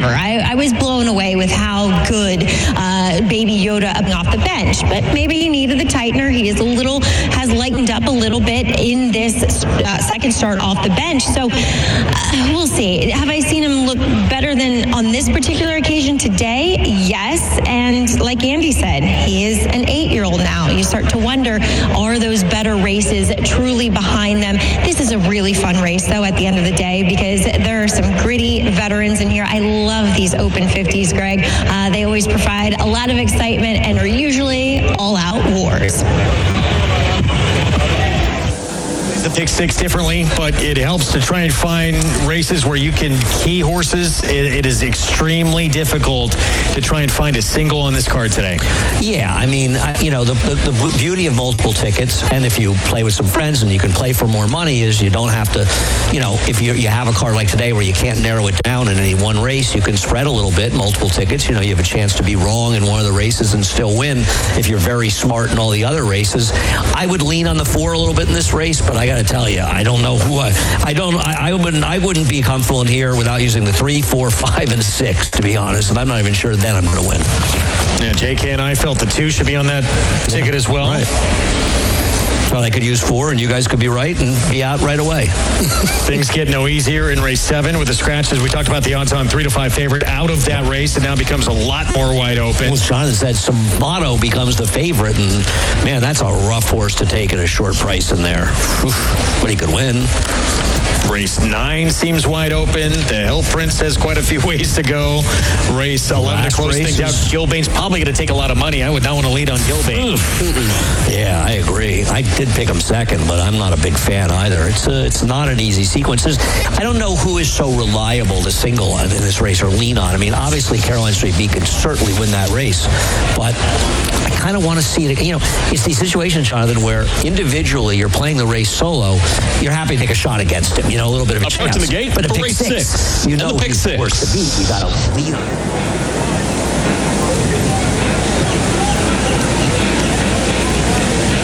ever. I was blown away with how good Baby Yoda up off the bench, but maybe he needed the tightener. He has lightened up a little bit in this second start off the bench. So we'll see. Have I seen him look better than on this particular occasion today? Yes. And like Andy said, he is an 8-year-old now. You start to wonder, are those better races truly behind them? This is a really fun race, though, at the end of the day, because there are some gritty veterans in here. I love these open 50s, Greg. They always provide a lot of excitement and are usually all-out wars. The pick six differently, but it helps to try and find races where you can key horses. It is extremely difficult to try and find a single on this card today. Yeah, I mean, the beauty of multiple tickets, and if you play with some friends and you can play for more money, is you don't have to, if you have a card like today where you can't narrow it down in any one race, you can spread a little bit, multiple tickets. You have a chance to be wrong in one of the races and still win if you're very smart in all the other races. I would lean on the 4 a little bit in this race, but I got to tell you, I don't know who I wouldn't be comfortable in here without using the 3, 4, 5, and 6, to be honest. And I'm not even sure then I'm going to win. Yeah, JK and I felt the 2 should be on that ticket as well. Right. So I could use 4, and you guys could be right and be out right away. Things get no easier in race 7 with the scratches. We talked about the odds-on 3-5 favorite out of that race. It now becomes a lot more wide open. Well, Jonathan said Sombato becomes the favorite, and man, that's a rough horse to take at a short price in there. But he could win. Race 9 seems wide open. The Hill Prince has quite a few ways to go. Race 11 to close things out. Gilbane's probably going to take a lot of money. I would not want to lead on Gilbane. Yeah, I agree. I did pick him second, but I'm not a big fan either. It's not an easy sequence. I don't know who is so reliable to single on in this race or lean on. I mean, obviously Caroline Street B can certainly win that race, but I kind of want to see it. It's these situations, Jonathan, where individually you're playing the race solo. You're happy to take a shot against him. A little bit of a chance. To the gate, but a pick 6. The pick 6. Who's worse to beat. You got to lead on it.